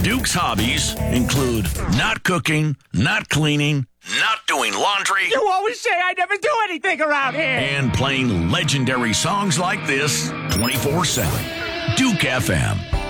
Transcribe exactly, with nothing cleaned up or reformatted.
Duke's hobbies include not cooking, not cleaning, not doing laundry, You always say I never do anything around here. and playing legendary songs like this twenty-four seven. Duke F M.